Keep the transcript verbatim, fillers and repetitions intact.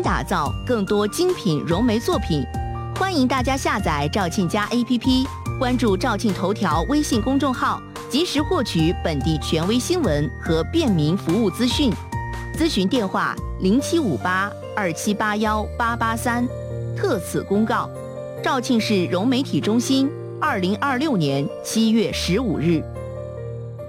心打造更多精品融媒作品。欢迎大家下载兆庆家 A P P， 关注兆庆头条微信公众号，及时获取本地权威新闻和便民服务资讯。咨询电话零七五八二七八幺八八三。特此公告，兆庆市融媒体中心，二零二六年七月十五日。